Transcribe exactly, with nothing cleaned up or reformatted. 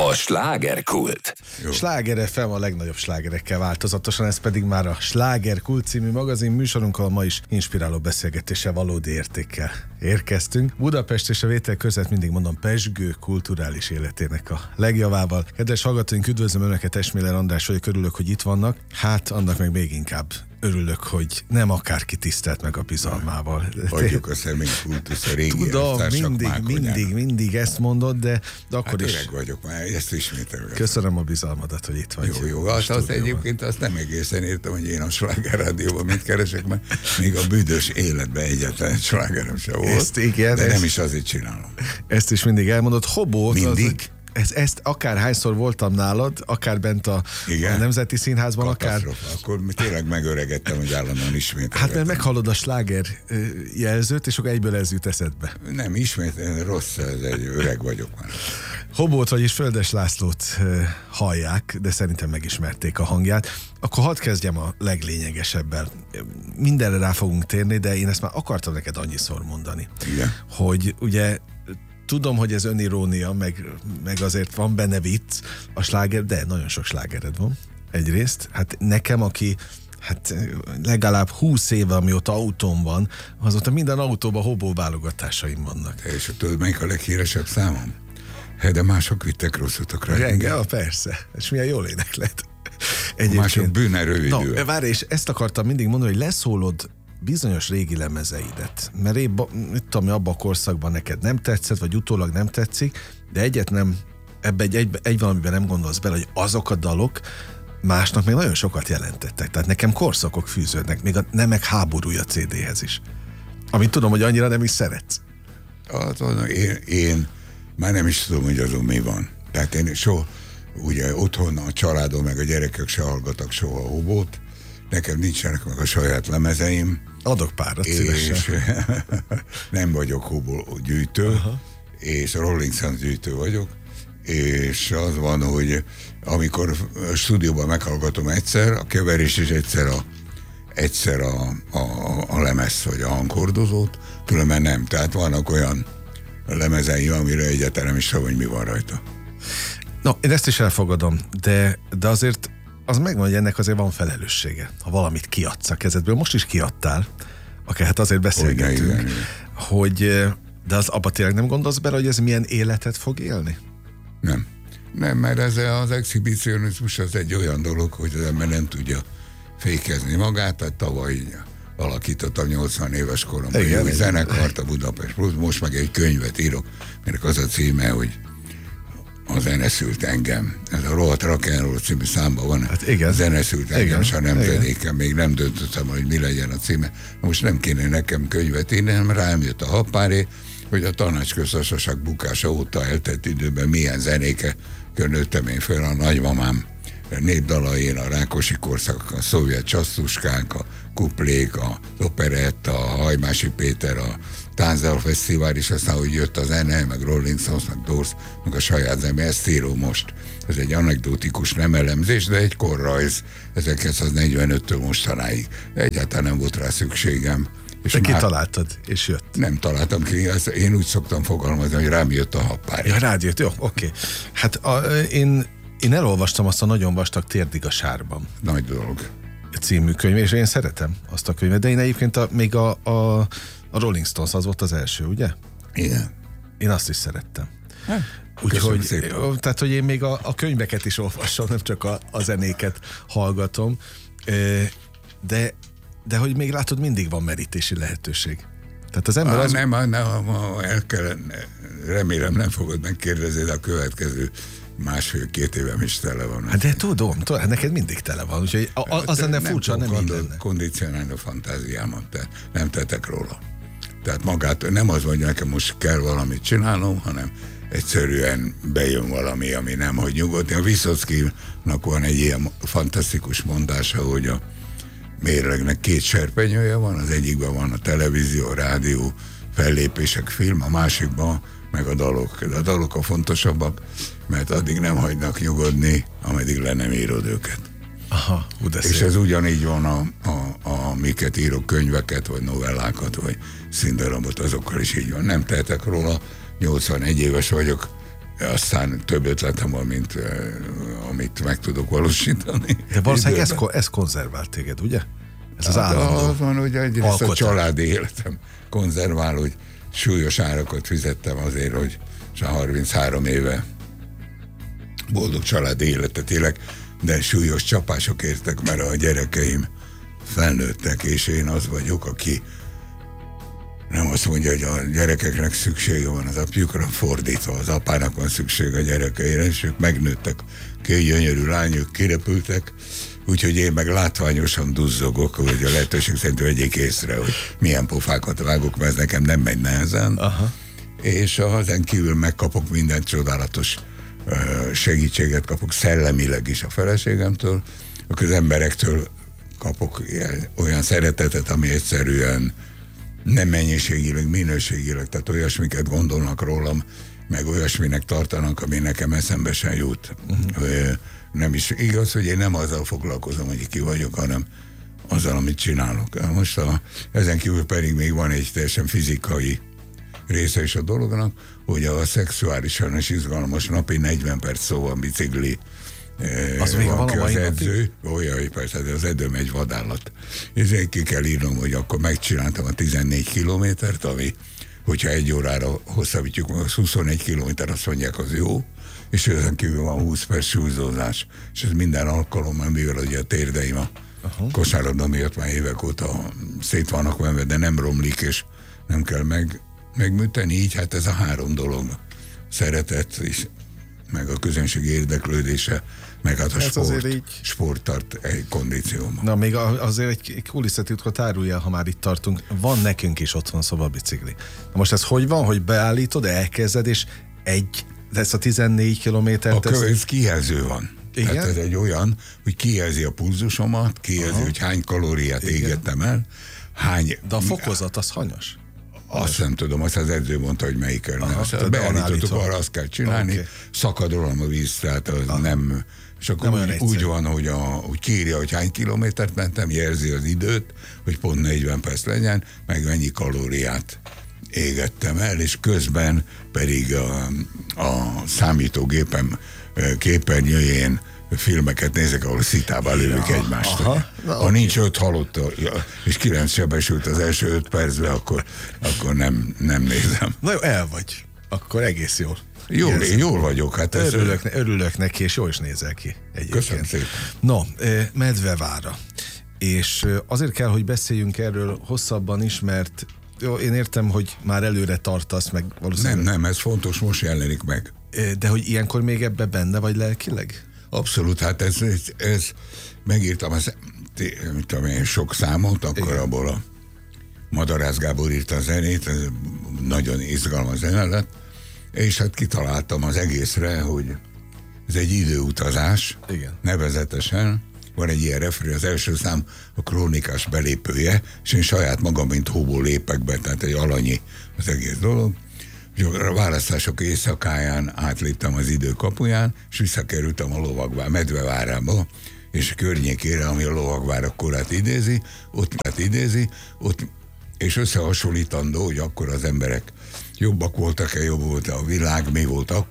A slágerkult. Sláger ef em a legnagyobb slágerekkel változatosan, ez pedig már a Slágerkult című magazin műsorunkkal ma is inspiráló beszélgetéssel, valódi értékkel érkeztünk. Budapest és a vétel között mindig mondom pezsgő kulturális életének a legjavával. Kedves hallgatóink, üdvözlöm Önöket, Esméler András vagyok, örülök, hogy itt vannak. Hát annak meg még inkább örülök, hogy nem akárki tisztelt meg a bizalmával. Hagyjuk a személykultusz a régi Tudom, mindig, mindig, mindig ezt mondod, de, de akkor hát is... öreg vagyok már, ezt ismételem. Köszönöm a bizalmadat, hogy itt vagy. Jó, jó, azt, azt egyébként azt nem egészen értem, hogy én a Sláger Rádióban mit keresek, mert még a büdös életben egyetlen slágerem sem volt. Ezt, igen, de ezt, nem is azért csinálom. Ezt is mindig elmondod. Hobó, mindig? Az, Ez, ezt akárhányszor voltam nálad, akár bent a, a Nemzeti Színházban, akár... Akkor tényleg megöregettem, hogy állandóan ismételgetem. Hát mert meghallod a sláger jelzőt, és akkor egyből ez jut eszedbe. Nem, ismét rossz, ez egy öreg vagyok már. Hobót, vagyis Földes Lászlót hallják, de szerintem megismerték a hangját. Akkor hadd kezdjem a leglényegesebbel. Mindenre rá fogunk térni, de én ezt már akartam neked annyiszor mondani. Igen. Hogy ugye... Tudom, hogy ez önirónia, meg, meg azért van benne vicc a sláger, de nagyon sok slágered van egyrészt. Hát nekem, aki hát legalább húsz éve, amióta autóm van, azóta minden autóban Hobó válogatásaim vannak. És tudod, melyik a leghíresebb számom? He, de mások vittek rossz utakra. Renge, persze. És milyen jól énekled. Mások bűne rövidül. Na, várj, és ezt akartam mindig mondani, hogy leszólod bizonyos régi lemezeidet, mert épp, mit tudom, abban a korszakban neked nem tetszett, vagy utólag nem tetszik, de egyet nem, ebbe egy, egy, egy valamiben nem gondolsz bele, hogy azok a dalok másnak még nagyon sokat jelentettek. Tehát nekem korszakok fűződnek, még a Nemek háborúja cé déhez is. Amit tudom, hogy annyira nem is szeretsz. Hát, én, én már nem is tudom, hogy azon mi van. Tehát én soha, ugye otthon a családom meg a gyerekek se hallgatok soha Hobót, nekem nincsenek meg a saját lemezeim. Adok párat szívesen. Nem vagyok Hobó gyűjtő, aha. És Rolling Stones gyűjtő vagyok, és az van, hogy amikor a stúdióban meghallgatom egyszer, a keverés is egyszer a, egyszer a, a, a lemez vagy a hanghordozót, különben nem. Tehát vannak olyan lemezeim, amire egyáltalán is tudom, hogy mi van rajta. No, én ezt is elfogadom, de, de azért az megvan, hogy ennek azért van felelőssége, ha valamit kiadsz a kezedből. Most is kiadtál, akár hát azért beszélgetünk, hogy, hogy de az abba tényleg nem gondolsz bele, hogy ez milyen életet fog élni? Nem. Nem, mert ez az exhibicionizmus az egy olyan dolog, hogy az ember nem tudja fékezni magát, tehát tavaly alakítottam nyolcvan éves koromban egy új zenekart, a Budapest Plus, most meg egy könyvet írok, mert az a címe, hogy A zene szült engem. Ez a rohadt rock'n'roll című számban van. Hát igen. A zene szült engem, és a nemzedéken még nem döntöttem, hogy mi legyen a címe. Most nem kéne nekem könyvet írni, hanem rám jött a happáré, hogy a Tanácsköztársaság bukása óta eltelt időben milyen zenéke nőttem én föl, a nagymamám népdalain, a Rákosi korszak, a szovjet csasszuskánk, a kuplék, a operetta, a Hajmási Péter, a Táncdal Fesztivál, és aztán, hogy jött a zene, meg Rolling Stones, meg Doors, meg a saját zene, ezt írom most. Ez egy anekdotikus, nem elemzés, de egy korrajz ezerkilencszáznegyvenöttől mostanáig. Egyáltalán nem volt rá szükségem. És te kitaláltad, és jött? Nem találtam ki, én úgy szoktam fogalmazni, hogy rám jött a happár. Ja, rád jött, jó, oké. Okay. Hát a, én, én elolvastam azt a nagyon vastag Térdig a sárban. Nagy dolog. Című könyv, és én szeretem azt a könyvet, de én egyébként a, még a, a, a Rolling Stones az volt az első, ugye? Igen. Én azt is szerettem. Úgyhogy, tehát, hogy én még a, a könyveket is olvasom, nem csak a, a zenéket hallgatom, de De hogy még látod, mindig van merítési lehetőség. Tehát az ember ah, az... Nem, nem, el kellene, remélem nem fogod megkérdezni, de a következő másfél-két évem is tele van. Hát de tudom, tudom, neked mindig tele van, úgyhogy az lenne furcsa, nem minden. Kondicionálni a fantáziámat, tehát nem tettek róla. Tehát magát, nem az, hogy nekem most kell valamit csinálnom, hanem egyszerűen bejön valami, ami nem hagy nyugodni. A Viszockinak van egy ilyen fantasztikus mondása, hogy a mérlegnek két serpenyője van, az egyikben van a televízió, a rádió, fellépések, film, a másikban meg a dalok. De a dalok a fontosabbak, mert addig nem hagynak nyugodni, ameddig le nem írod őket. Aha, és ez ugyanígy van a, a, a miket írok, könyveket, vagy novellákat, vagy színdarabot, azokkal is így van. Nem tehetek róla, nyolcvanegy éves vagyok, aztán több ötletem van, mint uh, amit meg tudok valósítani. De valószínűleg ez, ez konzervált téged, ugye? Ez az hát állandó az van, hogy egyrészt alkotás. A családi életem konzervál, hogy súlyos árakat fizettem azért, hogy harminchárom éve boldog családi életet élek, de súlyos csapások értek, mert a gyerekeim felnőttek, és én az vagyok, aki nem azt mondja, hogy a gyerekeknek szüksége van az apjukra, fordítva, az apának van szüksége a gyerekeire, és ők megnőttek, két gyönyörű lányok kirepültek, úgyhogy én meg látványosan duzzogok, hogy a lehetőség szerint vegyék észre, hogy milyen pofákat vágok, mert ez nekem nem megy nehezen. Aha. És ezen kívül megkapok minden csodálatos segítséget, kapok szellemileg is a feleségemtől, akkor az emberektől kapok ilyen, olyan szeretetet, ami egyszerűen nem mennyiségileg, minőségileg, tehát olyasmiket gondolnak rólam, meg olyasminek tartanak, ami nekem eszembe sem jut. Uh-huh. Nem is igaz, hogy én nem azzal foglalkozom, hogy ki vagyok, hanem azzal, amit csinálok. Most a, ezen kívül pedig még van egy teljesen fizikai része is a dolognak, hogy a szexuálisan és izgalmas napi negyven perc szóval bicikli az van ki az edző, olyan, persze, az edzőm egy vadállat. Ezért ki kell írnom, hogy akkor megcsináltam a tizennégy kilométert, ami, hogyha egy órára hosszabbítjuk, az huszonegy kilométer, azt mondják, az jó, és ezen kívül van húsz perc súlyzózás, és ez minden alkalommal, mivel ugye a térdeim a uh-huh. kosárlabda miatt már évek óta szét vannak venve, de nem romlik, és nem kell meg, megműteni, így hát ez a három dolog, szeretet és meg a közönség érdeklődése, meg hát a ez sport, így... sport tart egy kondícióban. Na, még azért egy kulisszatitkot árulja, ha már itt tartunk. Van nekünk is otthon szobabicikli. Na most ez hogy van, hogy beállítod, elkezded, és egy, ez a tizennégy kilométert... A ez kijelző van. Igen? Tehát ez egy olyan, hogy kijelzi a pulzusomat, kijelzi, aha. hogy hány kalóriát igen. égettem el, hány... De a fokozat az hanyas? Azt nem tudom, azt az edző mondta, hogy melyikkel nem. Beállítottuk, arra azt kell csinálni, okay. szakad rólam a víz, tehát az ah. nem... És akkor nem úgy, úgy van, hogy, a, úgy kírja, hogy hány kilométert mentem, jelzi az időt, hogy pont negyven perc legyen, meg mennyi kalóriát égettem el, és közben pedig a, a számítógépem képernyőjén filmeket nézek, ahol szitában lövök ja, egymást. Aha, na, ha okay. nincs öt halott, és kilenc sebesült az első öt percben, akkor, akkor nem, nem nézem. Na jó, el vagy. Akkor egész jól. Jól, én jól vagyok. Hát ez örülök, ne, örülök neki, és jól is nézel ki egyébként. Köszönöm szépen. No, Medvevára. És azért kell, hogy beszéljünk erről hosszabban is, mert jó, én értem, hogy már előre tartasz, meg valószínűleg... Nem, nem, ez fontos, most jelenik meg. De hogy ilyenkor még ebbe benne vagy lelkileg? Abszolút, hát ez, ez, ez megírtam az, tudom én, sok számot, akkor igen. abból a Madarász Gábor írta a zenét, ez nagyon izgalmas zene lett, és hát kitaláltam az egészre, hogy ez egy időutazás, igen. nevezetesen, van egy ilyen refrén, az első szám a krónikás belépője, és én saját magam, mint hóból lépek be, tehát egy alanyi az egész dolog. A választások éjszakáján átléptem az idő kapuján, és visszakerültem a Lovagvár, Medvevárába, és a környékére, ami a Lovagvárak korát idézi, ott hát idézi, ott, és összehasonlítandó, hogy akkor az emberek jobbak voltak-e, jobb volt a világ, mi volt akkor,